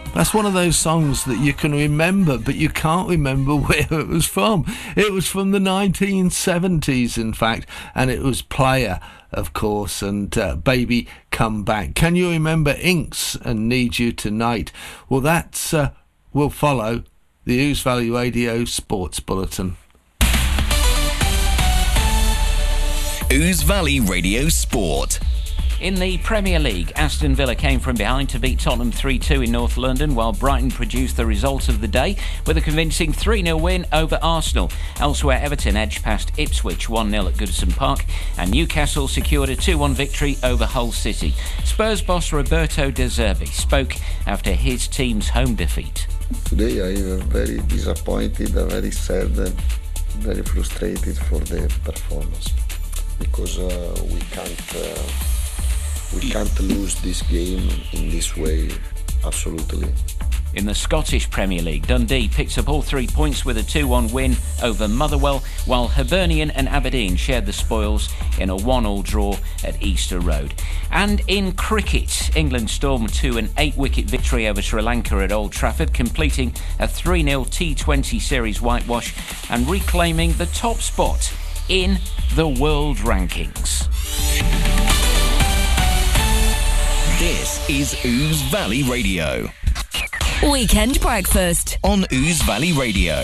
That's one of those songs that you can remember, but you can't remember where it was from. It was from the 1970s, in fact, and it was Player, of course, and Baby Come Back. Can you remember Inks and Need You Tonight? Well, that will follow the Ouse Valley Radio Sports Bulletin. Ouse Valley Radio Sport. In the Premier League, Aston Villa came from behind to beat Tottenham 3-2 in North London, while Brighton produced the result of the day with a convincing 3-0 win over Arsenal. Elsewhere, Everton edged past Ipswich 1-0 at Goodison Park, and Newcastle secured a 2-1 victory over Hull City. Spurs boss Roberto De Zerbi spoke after his team's home defeat. Today I am very disappointed, very sad, very frustrated for the performance, because we can't lose this game in this way, absolutely. In the Scottish Premier League, Dundee picked up all 3 points with a 2-1 win over Motherwell, while Hibernian and Aberdeen shared the spoils in a 1-1 draw at Easter Road. And in cricket, England stormed to an 8-wicket victory over Sri Lanka at Old Trafford, completing a 3-0 T20 series whitewash and reclaiming the top spot in the world rankings. This is Ouse Valley Radio. Weekend Breakfast On Ouse Valley Radio.